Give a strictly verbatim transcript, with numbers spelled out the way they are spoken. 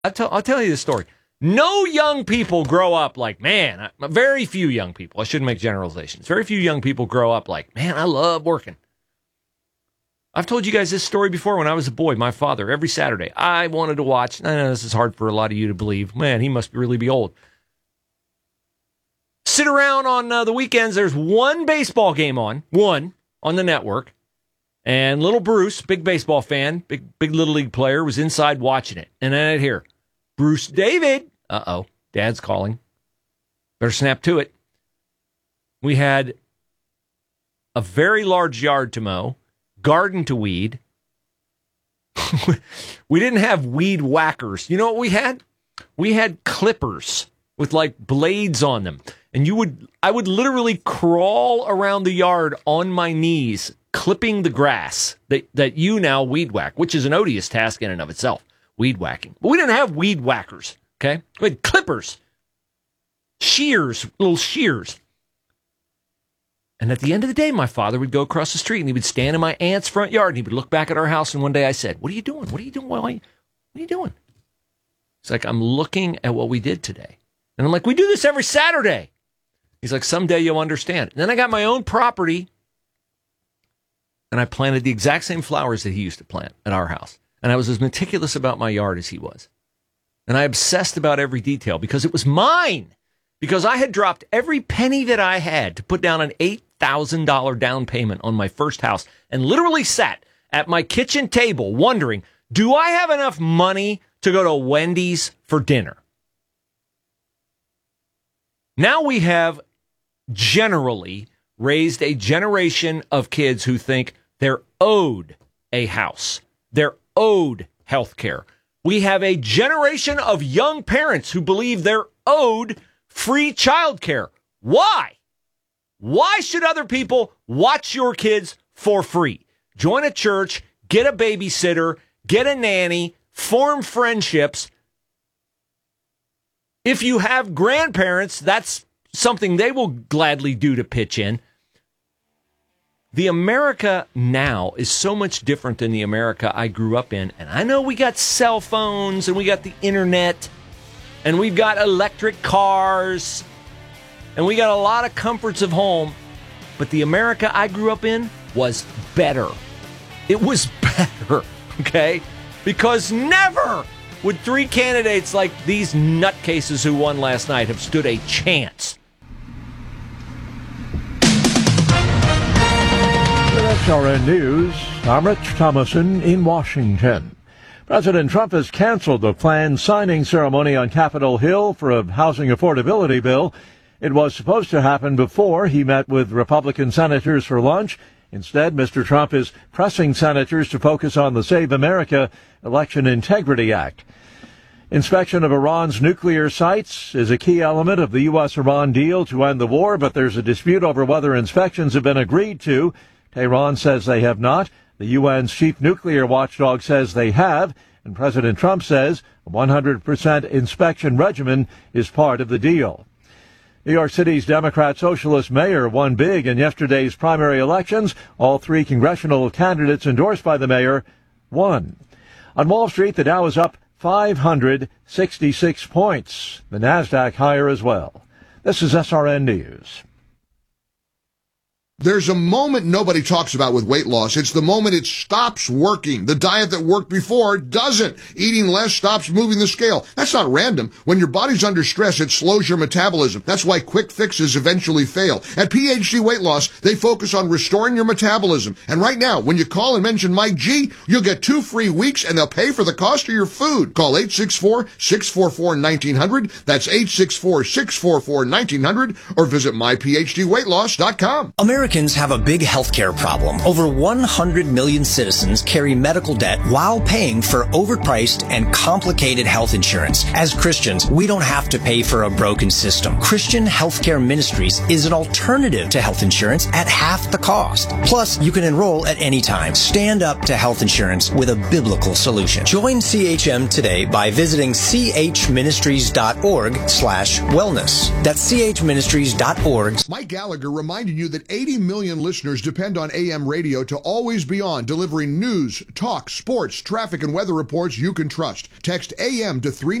I'll tell, I'll tell you the story. No young people grow up like, man, very few young people. I shouldn't make generalizations. Very few young people grow up like, man, I love working. I've told you guys this story before. When I was a boy, my father, every Saturday, I wanted to watch. I know this is hard for a lot of you to believe. Man, he must really be old. Sit around on uh, the weekends. There's one baseball game on, one on the network. And little Bruce, big baseball fan, big big Little League player, was inside watching it. And then I'd hear, Bruce David. Uh-oh, Dad's calling. Better snap to it. We had a very large yard to mow, garden to weed. We didn't have weed whackers. You know what we had? We had clippers with like blades on them. And you would, I would literally crawl around the yard on my knees, clipping the grass that, that you now weed whack, which is an odious task in and of itself, weed whacking. But we didn't have weed whackers, okay? We had clippers, shears, little shears. And at the end of the day, my father would go across the street and he would stand in my aunt's front yard and he would look back at our house. And one day I said, what are you doing? What are you doing? What are you, what are you doing? It's like, I'm looking at what we did today. And I'm like, we do this every Saturday. He's like, someday you'll understand. And then I got my own property and I planted the exact same flowers that he used to plant at our house. And I was as meticulous about my yard as he was. And I obsessed about every detail because it was mine. Because I had dropped every penny that I had to put down an eight thousand dollars down payment on my first house and literally sat at my kitchen table wondering, do I have enough money to go to Wendy's for dinner? Now we have generally raised a generation of kids who think they're owed a house. They're owed health care. We have a generation of young parents who believe they're owed free childcare. Why? Why should other people watch your kids for free? Join a church, get a babysitter, get a nanny, form friendships. If you have grandparents, that's something they will gladly do to pitch in. The America now is so much different than the America I grew up in. And I know we got cell phones and we got the internet and we've got electric cars and we got a lot of comforts of home. But the America I grew up in was better. It was better, okay? Because never would three candidates like these nutcases who won last night have stood a chance. S R N News, I'm Rich Thomason in Washington. President Trump has canceled the planned signing ceremony on Capitol Hill for a housing affordability bill. It was supposed to happen before he met with Republican senators for lunch. Instead, Mister Trump is pressing senators to focus on the Save America Election Integrity Act. Inspection of Iran's nuclear sites is a key element of the U S Iran deal to end the war, but there's a dispute over whether inspections have been agreed to. Tehran says they have not. The U N's chief nuclear watchdog says they have. And President Trump says a one hundred percent inspection regimen is part of the deal. New York City's Democrat Socialist mayor won big in yesterday's primary elections. All three congressional candidates endorsed by the mayor won. On Wall Street, the Dow is up five hundred sixty-six points. The Nasdaq higher as well. This is S R N News. There's a moment nobody talks about with weight loss. It's the moment it stops working. The diet that worked before doesn't. Eating less stops moving the scale. That's not random. When your body's under stress, it slows your metabolism. That's why quick fixes eventually fail. At P H D Weight Loss, they focus on restoring your metabolism. And right now, when you call and mention Mike G, you'll get two free weeks and they'll pay for the cost of your food. Call eight six four, six four four, one nine zero zero. That's eight six four, six four four, one nine zero zero or visit my p h d weight loss dot com. Americans have a big healthcare problem. Over one hundred million citizens carry medical debt while paying for overpriced and complicated health insurance. As Christians, we don't have to pay for a broken system. Christian Healthcare Ministries is an alternative to health insurance at half the cost. Plus, you can enroll at any time. Stand up to health insurance with a biblical solution. Join C H M today by visiting c h ministries dot org slash wellness. That's c h ministries dot org. Mike Gallagher reminding you that eighty million listeners depend on A M radio to always be on, delivering news, talk, sports, traffic, and weather reports you can trust. Text A M to three